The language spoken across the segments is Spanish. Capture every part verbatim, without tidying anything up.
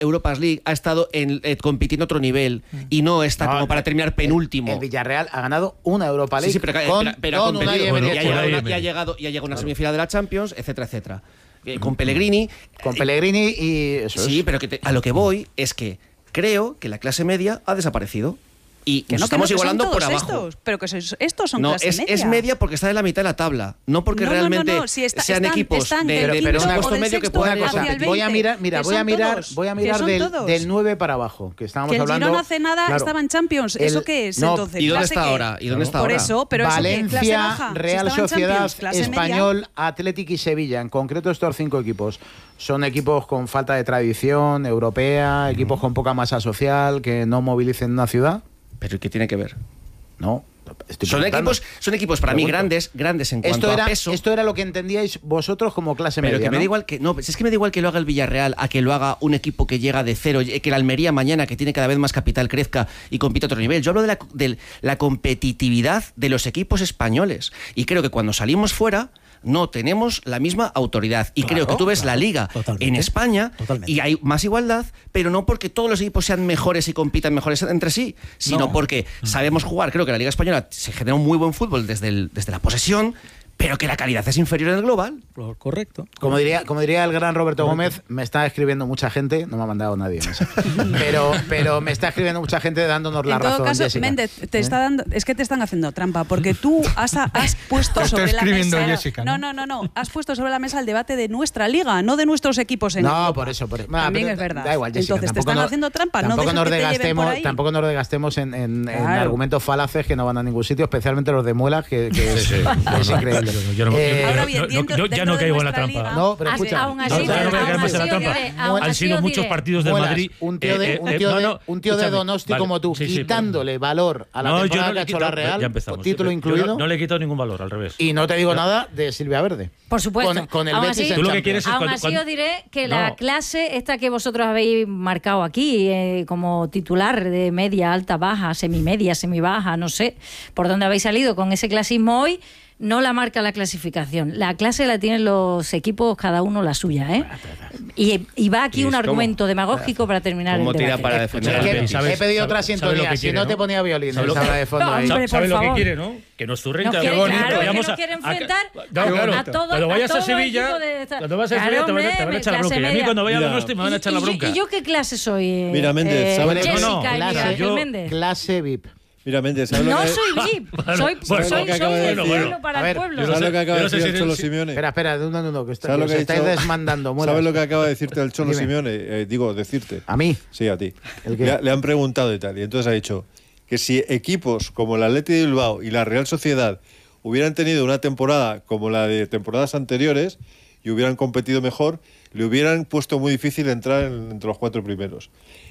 Europa League ha estado en, eh, compitiendo a otro nivel y no está no, como para terminar penúltimo. El, el Villarreal ha ganado una Europa League. Sí, sí, pero, con, pero, pero con ha una competido. bueno, y, ha llegado, una, y ha llegado y ha llegado a una claro. semifinal de la Champions, etcétera, etcétera. Eh, con Pellegrini. Con Pellegrini y eso Sí, es. pero que te, a lo que voy es que creo que la clase media ha desaparecido. Y que nos no, estamos que no, que igualando son por todos abajo. Estos, pero que sois, estos son no, clase es, media. es media porque está en la mitad de la tabla, no porque no, realmente no, no, no. Si está, sean están, equipos están de, del de, de quinto puesto o medio del que puedan competir. Voy a mirar, mira, voy a mirar, todos, voy a mirar del, del nueve para abajo, que estábamos que el hablando. Girona no hace nada, claro, estaba en Champions. ¿Eso el, qué es no, entonces? ¿Y dónde está qué? ahora? ¿Y dónde está Por ahora? eso, pero Valencia, eso qué, clase baja. Real si Sociedad, Champions, Español, media. Atlético y Sevilla. En concreto estos cinco equipos son equipos con falta de tradición europea, equipos con poca masa social, que no movilicen una ciudad. ¿Pero qué tiene que ver? No. Son equipos, son equipos para mí grandes, grandes en cuanto esto era, a peso. Esto era lo que entendíais vosotros como clase pero media, que me ¿no? da igual que no, es que me da igual que lo haga el Villarreal a que lo haga un equipo que llega de cero, que el Almería mañana, que tiene cada vez más capital, crezca y compita a otro nivel. Yo hablo de la, de la competitividad de los equipos españoles y creo que cuando salimos fuera no tenemos la misma autoridad. Y claro, creo que tú ves claro, la Liga totalmente, en España totalmente. Y hay más igualdad, pero no porque todos los equipos sean mejores y compitan mejores entre sí, sino no. porque sabemos jugar. Creo que la Liga Española se genera un muy buen fútbol desde, el, desde la posesión, pero que la calidad es inferior en el global. Correcto. Como diría, como diría el gran Roberto Gómez, me está escribiendo mucha gente, no me ha mandado nadie, no sé, pero, pero me está escribiendo mucha gente dándonos la razón. En todo razón, caso, Jessica. Méndez, te ¿Eh? está dando, es que te están haciendo trampa, porque tú has, has puesto sobre la mesa. Jessica, ¿no? no, no, no, no, has puesto sobre la mesa el debate de nuestra liga, no de nuestros equipos en No, Europa. por eso, por eso. También nah, es verdad. Da igual, Jessica, entonces te están no, haciendo trampa, tampoco no nos dejes que te lleven por desgastemos, ahí. tampoco nos desgastemos en, en, claro. en argumentos falaces que no van a ningún sitio, especialmente los de muelas, que, que es, sí, sí. es no, increíble. No, yo no, eh, ahora bien, no, no, yo ya no caigo en la trampa. Liga, no, pero escucha. Aún así, no, ya no voy a caer más en la trampa. Diré, Han sido muchos partidos del Madrid. Un tío de, un tío de, un tío de Donosti como tú, sí, sí, quitándole pero, valor a la no, temporada no que ha hecho la Real, ya empezamos, título sí, incluido. No, no le he quitado ningún valor, al revés. Y no te digo no. nada de Silvia Verde. Por supuesto. Con, con el aún Betis así, en tú lo que quieres es aún cuando, así cuando, os diré que no. la clase esta que vosotros habéis marcado aquí eh, como titular de media, alta, baja, semimedia, semibaja, no sé por dónde habéis salido con ese clasismo hoy, no la marca la clasificación. La clase la tienen los equipos, cada uno la suya, ¿eh? Y, y va aquí un argumento demagógico para terminar el debate. Para defender es que ¿sabes, he pedido sabe, otra sintonía, si quiere, no ¿no? te ponía violín, ¿Sabes estaba de fondo no, ahí. hombre, ¿Sabes lo favor. que quiere, no? Que nos zurren, no que quiere, bonito. claro, Vayamos que a, nos quiere a, enfrentar a, claro, claro. a todo, cuando vayas a, todo a Sevilla, de esta... cuando vas a claro, Sevilla te van, hombre, te van a echar la bronca. Y a mí cuando vaya a Donosti me van a echar la bronca. ¿Y yo qué clase soy? Mira, Méndez, ¿sabes? Jessica No, no, y clase, Miguel yo- Méndez. Clase V I P. Mira, Méndez, ¿sabes lo No que soy V I P, soy, bueno, soy, lo que soy acaba de del decir? pueblo Bueno, para a ver, el pueblo. yo no ¿Sabes sé- lo que acaba yo de no sé decir si- el Cholo si- Simeone? Espera, espera, de un minuto, que, está, ¿Sabes que lo os que ha estáis dicho? desmandando. Muelas. ¿Sabes lo que acaba de decirte el Cholo Dime. Simeone? Eh, digo, decirte. ¿A mí? Sí, a ti. ¿El qué? Le, le han preguntado y tal. Y entonces ha dicho que si equipos como el Athletic de Bilbao y la Real Sociedad hubieran tenido una temporada como la de temporadas anteriores y hubieran competido mejor, le hubieran puesto muy difícil entrar en, entre los cuatro primeros.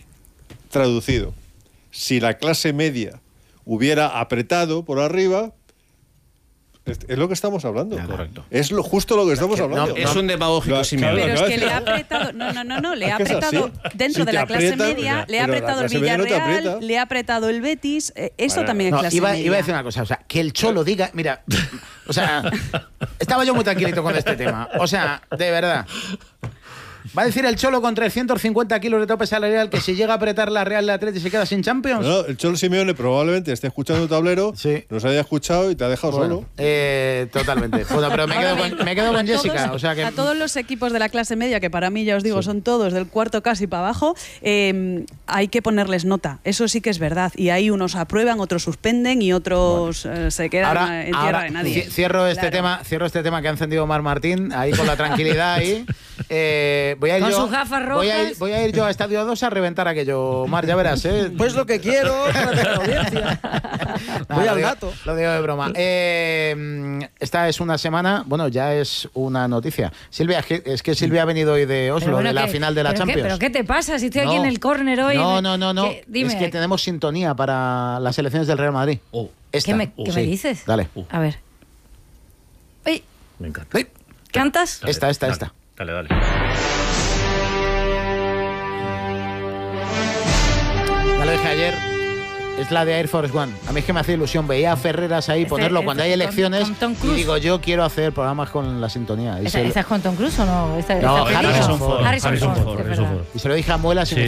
Traducido, si la clase media hubiera apretado por arriba, es, es lo que estamos hablando. Correcto. Es lo, justo lo que estamos que hablando. no, Es un demagógico Lo- Simeone. Pero es acaba que de le ha decir. apretado, no, no, no, no, le Es ha que es apretado así. dentro Si de te la clase aprieta, media, le pero ha la apretado el clase media no te Villarreal, aprieta. le ha apretado el Betis, eh, eso Bueno, también es No, clase iba, media. iba a decir una cosa, o sea, que el Cholo diga, mira, o sea, estaba yo muy tranquilito con este tema, o sea, de verdad. ¿Va a decir el Cholo con trescientos cincuenta kilos de tope salarial que si llega a apretar la Real de Atleti se queda sin Champions? No, no, el Cholo Simeone probablemente esté escuchando el tablero, Sí. nos haya escuchado y te ha dejado Bueno, solo. eh, totalmente. Bueno, pero me quedo con, me quedo con Jessica. Todos- O sea que, a todos los equipos de la clase media, que para mí ya os digo son todos del cuarto casi para abajo, eh, hay que ponerles nota. Eso sí que es verdad. Y ahí unos aprueban, otros suspenden y otros eh, se quedan ahora, en tierra ahora de nadie. ci- cierro este Claro. tema, cierro este tema que ha encendido Mar Martín ahí con la tranquilidad ahí. Eh, voy a ir Con yo, sus gafas voy a ir, rojas. voy a ir yo a Estadio dos a reventar aquello. Mar, ya verás, ¿eh? Pues lo que quiero para la audiencia. Nah, Voy lo al digo- dato. Lo digo de broma. Eh, esta es una semana, bueno, ya es una noticia. Silvia, es que, es que Silvia ha venido hoy de Oslo, Pero bueno, de la ¿qué- final de la pero qué- Champions. ¿Pero qué te pasa si estoy aquí No. en el córner hoy? No, no, no, no. ¿Qué? Dime. Es que tenemos sintonía para las elecciones del Real Madrid. Oh, Esta. ¿Qué me, qué me Sí. dices? Dale. A ver. Uy, me encanta. Sí. ¿cantas? Dale, Esta, esta, dale, esta. Dale, dale. Ya lo dije ayer. Es la de Air Force One. A mí es que me hace ilusión. Veía a Ferreras ahí Este- ponerlo este cuando hay con- elecciones. con Tom Y Cruise. digo, yo quiero hacer programas con la sintonía. Y, ¿Esta, se, esta es con Tom Cruise o no? Esta, No, esta Harrison película? Ford. Harrison Harrison Ford, Ford, es Harrison verdad. Ford. y se lo dije a Muelas y Sí, me